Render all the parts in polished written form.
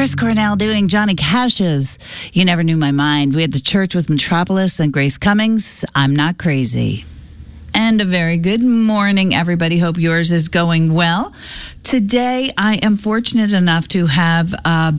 Chris Cornell doing Johnny Cash's You Never Knew My Mind. We had the church with Metropolis and Grace Cummings. I'm Not Crazy. And a very good morning, everybody. Hope yours is going well. Today, I am fortunate enough to have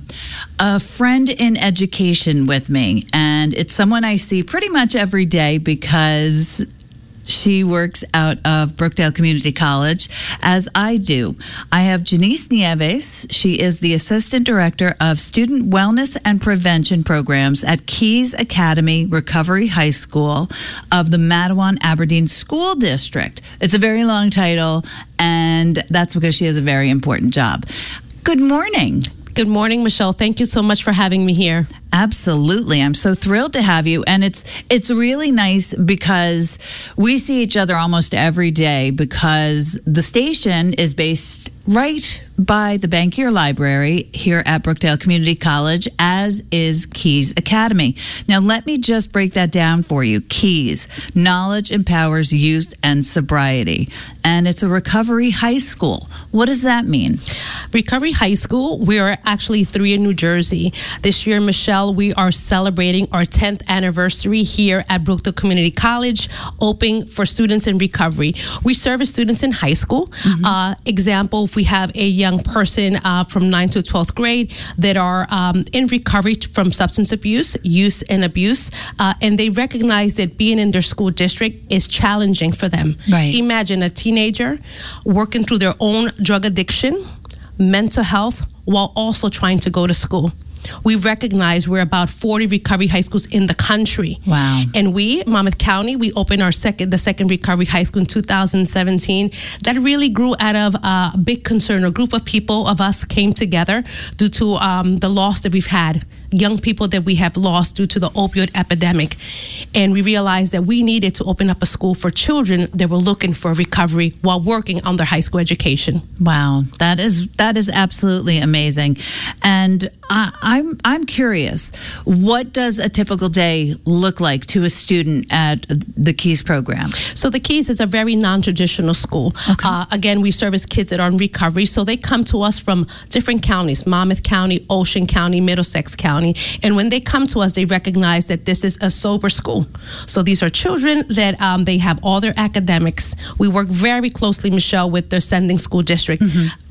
a friend in education with me. And it's someone I see pretty much every day because she works out of Brookdale Community College, as I do. I have Janice Nieves. She is the Assistant Director of Student Wellness and Prevention Programs at Keys Academy Recovery High School of the Matawan Aberdeen School District. It's a very long title, and that's because she has a very important job. Good morning. Good morning, Michelle. Thank you so much for having me here. Absolutely. I'm so thrilled to have you. And it's really nice because we see each other almost every day because the station is based right by the Bankier Library here at Brookdale Community College, as is Keys Academy. Now, let me just break that down for you. Keys, knowledge empowers youth and sobriety. And it's a recovery high school. What does that mean? Recovery High School, we are actually 3 in New Jersey. This year, Michelle, we are celebrating our 10th anniversary here at Brookdale Community College, open for students in recovery. We service students in high school. Example, if we have a young person from 9th to 12th grade that are in recovery from substance abuse, use and abuse, and they recognize that being in their school district is challenging for them. Right. Imagine a teenager working through their own drug addiction, mental health, while also trying to go to school. We recognize we're about 40 recovery high schools in the country. Wow. And we, Monmouth County, we opened the second recovery high school in 2017. That really grew out of a big concern. A group of people of us came together due to the loss that we've had. Young people that we have lost due to the opioid epidemic. And we realized that we needed to open up a school for children that were looking for recovery while working on their high school education. Wow, that is absolutely amazing. And I'm curious, what does a typical day look like to a student at the Keys program? So the Keys is a very non-traditional school. Okay. Again, we service kids that are in recovery. So they come to us from different counties, Monmouth County, Ocean County, Middlesex County. And when they come to us, they recognize that this is a sober school. So these are children that they have all their academics. We work very closely, Michelle, with their sending school district.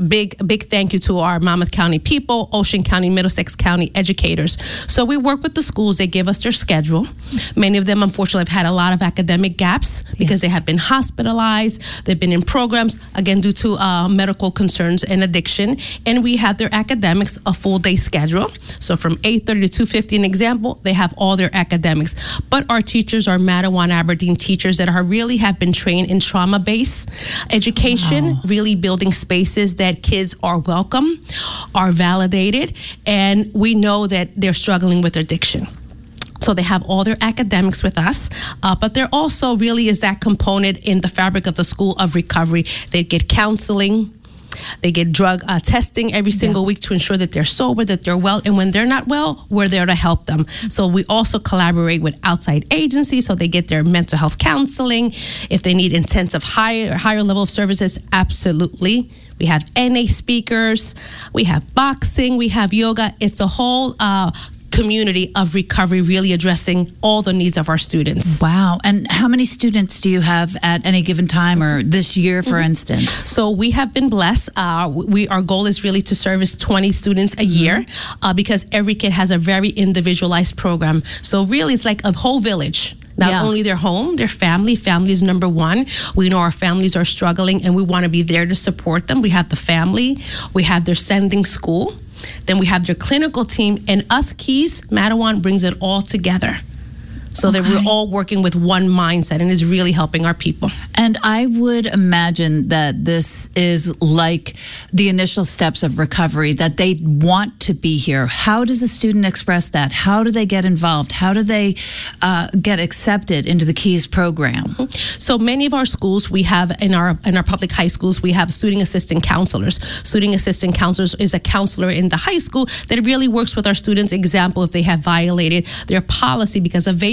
Big thank you to our Monmouth County people, Ocean County, Middlesex County educators. So we work with the schools. They give us their schedule. Many of them, unfortunately, have had a lot of academic gaps because they have been hospitalized. They've been in programs, again, due to medical concerns and addiction. And we have their academics, a full day schedule. So from 8:30 to 2:50, an example, they have all their academics. But our teachers are Matawan Aberdeen teachers that really have been trained in trauma-based education, really building spaces that kids are welcome, are validated, and we know that they're struggling with addiction. So they have all their academics with us, but there also really is that component in the fabric of the school of recovery. They get counseling. They get drug testing every single week to ensure that they're sober, that they're well. And when they're not well, we're there to help them. So we also collaborate with outside agencies so they get their mental health counseling. If they need intensive higher level of services, absolutely. We have NA speakers. We have boxing. We have yoga. It's a whole community of recovery, really addressing all the needs of our students. Wow. And how many students do you have at any given time, or this year, for instance? So we have been blessed. Our goal is really to service 20 students a year because every kid has a very individualized program. So really, it's like a whole village. Not only their home, their family. Family is number one. We know our families are struggling and we want to be there to support them. We have the family. We have their sending school. Then we have their clinical team, and us Keys, Matawan brings it all together. So that we're all working with one mindset and is really helping our people. And I would imagine that this is like the initial steps of recovery, that they want to be here. How does a student express that? How do they get involved? How do they get accepted into the Keys program? So many of our schools, we have in our public high schools, we have student assistant counselors. Student assistant counselors is a counselor in the high school that really works with our students. Example, if they have violated their policy because of vaping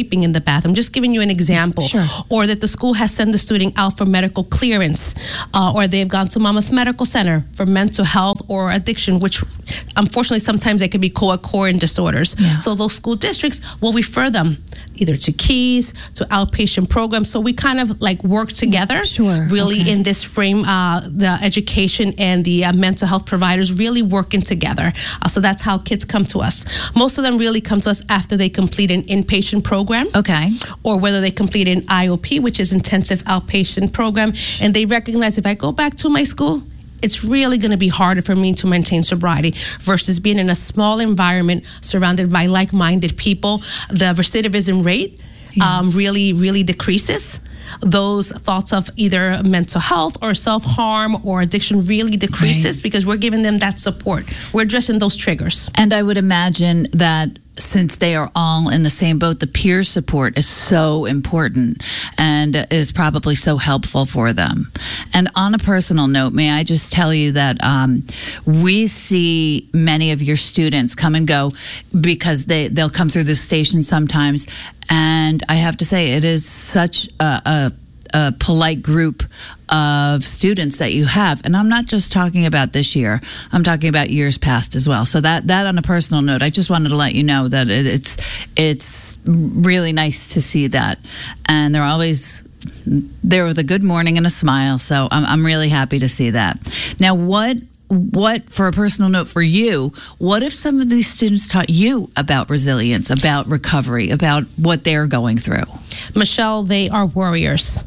sleeping in the bathroom. Just giving you an example. Sure. Or that the school has sent the student out for medical clearance, or they've gone to Monmouth Medical Center for mental health or addiction, which unfortunately sometimes they can be co-occurring disorders. Yeah. So those school districts will refer them either to Keys, to outpatient programs. So we kind of like work together, really in this frame, the education and the mental health providers really working together. So that's how kids come to us. Most of them really come to us after they complete an inpatient program. Okay. Or whether they complete an IOP, which is intensive outpatient program, and they recognize if I go back to my school, it's really going to be harder for me to maintain sobriety versus being in a small environment surrounded by like-minded people. The recidivism rate really, really decreases. Those thoughts of either mental health or self-harm or addiction really decreases because we're giving them that support. We're addressing those triggers. And I would imagine that since they are all in the same boat, the peer support is so important and is probably so helpful for them. And on a personal note, may I just tell you that we see many of your students come and go because they'll come through the station sometimes. And I have to say, it is such a polite group of students that you have. And I'm not just talking about this year. I'm talking about years past as well. So that on a personal note, I just wanted to let you know that it's really nice to see that. And they're always there with a good morning and a smile. So I'm really happy to see that. Now, what for a personal note for you, what if some of these students taught you about resilience, about recovery, about what they're going through? Michelle, they are warriors.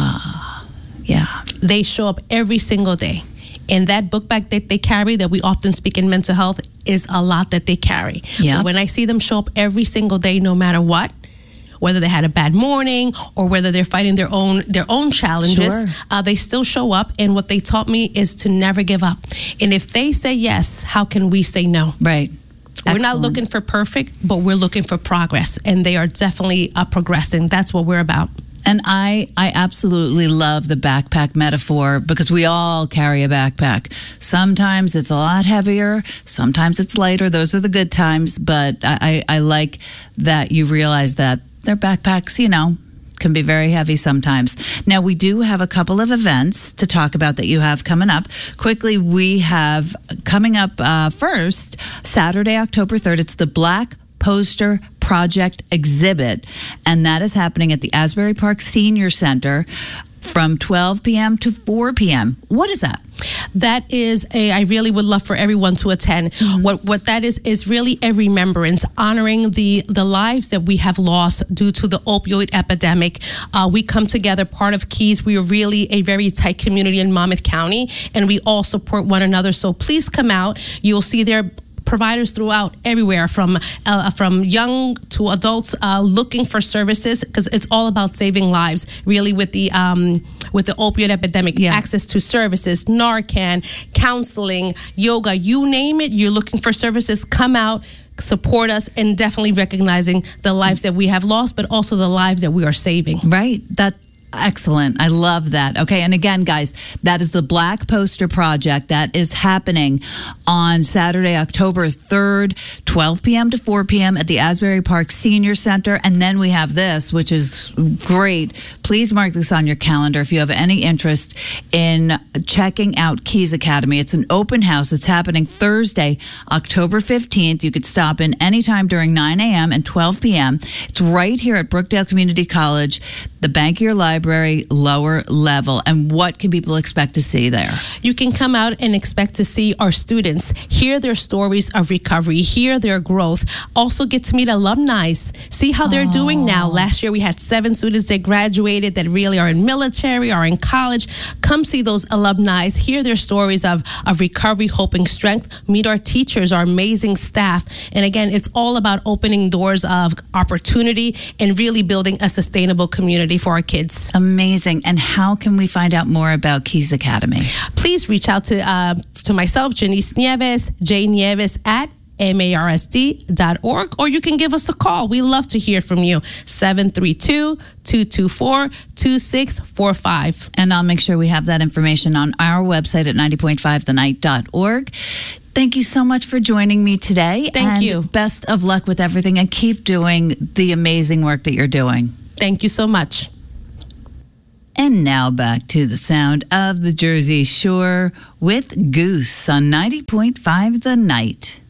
Yeah. They show up every single day. And that book bag that they carry that we often speak in mental health is a lot that they carry. Yeah. But when I see them show up every single day, no matter what, whether they had a bad morning or whether they're fighting their own challenges, they still show up. And what they taught me is to never give up. And if they say yes, how can we say no? Right. We're not looking for perfect, but we're looking for progress. And they are definitely progressing. That's what we're about. And I absolutely love the backpack metaphor because we all carry a backpack. Sometimes it's a lot heavier. Sometimes it's lighter. Those are the good times. But I like that you realize that their backpacks, can be very heavy sometimes. Now, we do have a couple of events to talk about that you have coming up. Quickly, we have coming up first, Saturday, October 3rd. It's the Black Poster Project exhibit, and that is happening at the Asbury Park Senior Center from 12 p.m. to 4 p.m. What is that? That is I really would love for everyone to attend. Mm-hmm. What that is really a remembrance, honoring the lives that we have lost due to the opioid epidemic. We come together, part of Keys. We are really a very tight community in Monmouth County, and we all support one another. So please come out. You'll see there providers throughout everywhere, from young to adults, looking for services, because it's all about saving lives. Really, with the opioid epidemic, access to services, Narcan, counseling, yoga, you name it. You're looking for services. Come out, support us, and definitely recognizing the lives that we have lost, but also the lives that we are saving. Right. Excellent. I love that. Okay. And again, guys, that is the Black Poster Project. That is happening on Saturday, October 3rd, 12 p.m. to 4 p.m. at the Asbury Park Senior Center. And then we have this, which is great. Please mark this on your calendar if you have any interest in checking out Keys Academy. It's an open house. It's happening Thursday, October 15th. You could stop in anytime during 9 a.m. and 12 p.m. It's right here at Brookdale Community College, the Bankier Library, lower level. And what can people expect to see there? You can come out and expect to see our students, hear their stories of recovery, hear their growth, also get to meet alumni, see how they're doing now. Last year we had 7 students that graduated that really are in military, are in college. Come see those alumni, hear their stories of recovery, hope, and strength. Meet our teachers, our amazing staff. And again, it's all about opening doors of opportunity and really building a sustainable community for our kids. Amazing. And how can we find out more about Keys Academy? Please reach out to myself, Janice Nieves, jnieves at marsd.org, or you can give us a call. We love to hear from you. 732-224-2645. And I'll make sure we have that information on our website at 90.5thenight.org. Thank you so much for joining me today. Thank you. Best of luck with everything, and keep doing the amazing work that you're doing. Thank you so much. And now back to the sound of the Jersey Shore with Goose on 90.5 The Night.